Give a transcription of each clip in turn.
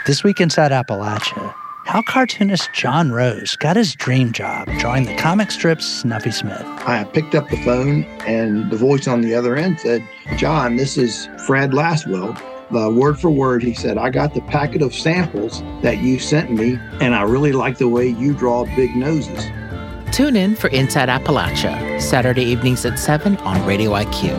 This week inside Appalachia, how cartoonist John Rose got his dream job drawing the comic strips Snuffy Smith. I picked up the phone and the voice on the other end said, "John, this is Fred Lastwell." Word for word, he said, "I got the packet of samples that you sent me, and I really like the way you draw big noses." Tune in for Inside Appalachia, Saturday evenings at 7 on Radio IQ.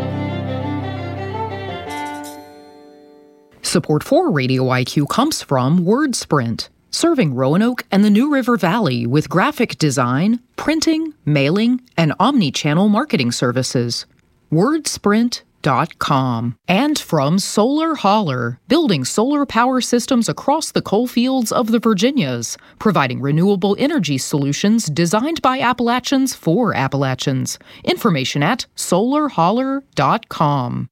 Support for Radio IQ comes from WordSprint, serving Roanoke and the New River Valley with graphic design, printing, mailing, and omni-channel marketing services. WordSprint.com. And from Solar Hauler, building solar power systems across the coal fields of the Virginias, providing renewable energy solutions designed by Appalachians for Appalachians. Information at solarhauler.com.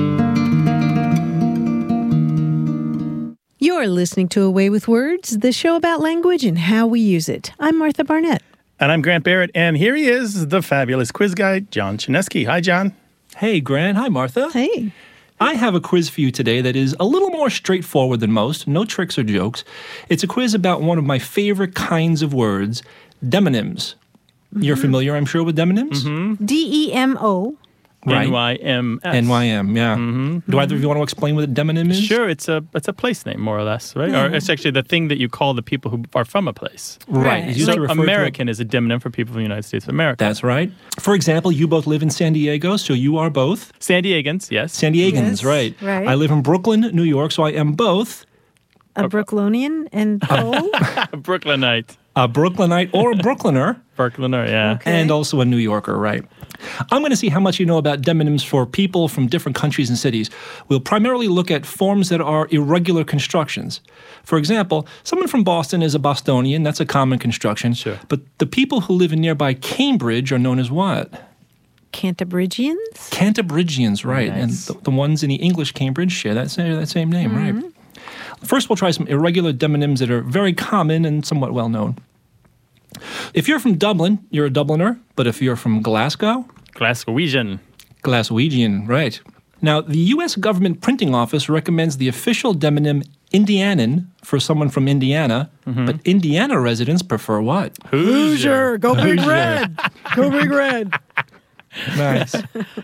You're listening to A Way with Words, the show about language and how we use it. I'm Martha Barnett. And I'm Grant Barrett, and here he is, the fabulous quiz guy, John Chinesky. Hi, John. Hey, Grant. Hi, Martha. Hey. I have a quiz for you today that is a little more straightforward than most. No tricks or jokes. It's a quiz about one of my favorite kinds of words, demonyms. Mm-hmm. You're familiar, I'm sure, with demonyms? Mm-hmm. D-E-M-O. Right. N-Y-M-S. N-Y-M, yeah. Mm-hmm. Do either of you want to explain what a demonym is? Sure, it's a place name, more or less, right? Or it's actually the thing that you call the people who are from a place. Right. Right. So American is a demonym for people from the United States of America. That's right. For example, you both live in San Diego, so you are both? San Diegans, yes. San Diegans, Yes, right. right. I live in Brooklyn, New York, so I am both A Brooklonian and A Brooklynite. a Brooklynite or a Brooklyner. Brooklyner, yeah. Okay. And also a New Yorker, right. I'm going to see how much you know about demonyms for people from different countries and cities. We'll primarily look at forms that are irregular constructions. For example, someone from Boston is a Bostonian. That's a common construction. Sure. But the people who live in nearby Cambridge are known as what? Cantabrigians? Cantabrigians, right. Nice. And the ones in the English Cambridge share that same name, right. First, we'll try some irregular demonyms that are very common and somewhat well known. If you're from Dublin, you're a Dubliner. But if you're from Glasgow, Glaswegian. Glaswegian, right. Now, the U.S. Government Printing Office recommends the official demonym Indianan for someone from Indiana, but Indiana residents prefer what? Hoosier. Go Big Red! Go Big Red! Nice.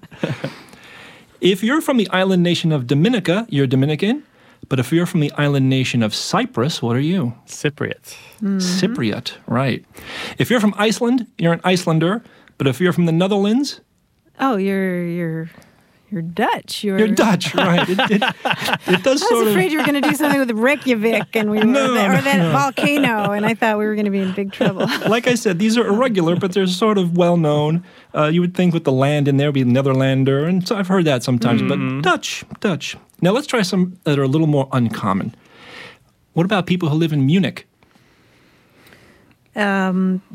If you're from the island nation of Dominica, you're Dominican. But if you're from the island nation of Cyprus, what are you? Cypriot. Cypriot, right. If you're from Iceland, you're an Icelander. But if you're from the Netherlands, Oh, you're Dutch. you're Dutch, right. It does I sort was of... afraid you were going to do something with Reykjavik and or that volcano, and I thought we were going to be in big trouble. Like I said, these are irregular, but they're sort of well-known. You would think with the land in there, would be Netherlander, and so I've heard that sometimes, but Dutch. Now let's try some that are a little more uncommon. What about people who live in Munich? Not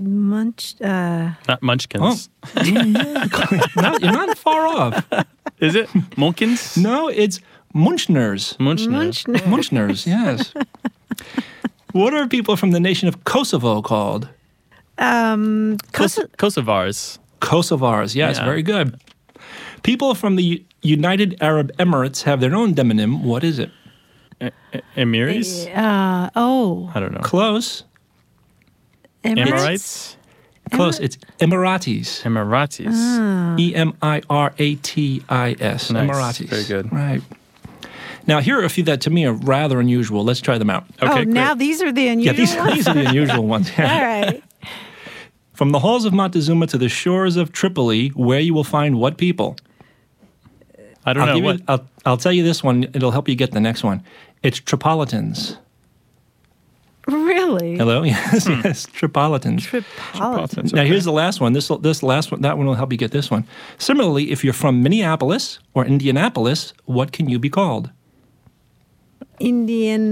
Munchkins. Oh, you're not far off. Is it? Munkins? No, it's Munchners. Munchners, yes. What are people from the nation of Kosovo called? Kosovars. Kosovars, yes, Yeah. very good. People from the United Arab Emirates have their own demonym. What is it? Emiris? I don't know. Close. Emirates? Close. It's Emiratis. Emiratis. Emiratis. Nice. Emiratis. Very good. Right. Now, here are a few that to me are rather unusual. Let's try them out. Okay, now great. these are the unusual These are the unusual ones. All right. From the halls of Montezuma to the shores of Tripoli, where you will find what people? I don't know. I'll tell you this one. It'll help you get the next one. It's Tripolitans. Really? Hello? Yes, Tripolitans. Tripolitans. Now, here's the last one. This last one, that one will help you get this one. Similarly, if you're from Minneapolis or Indianapolis, what can you be called? Indian.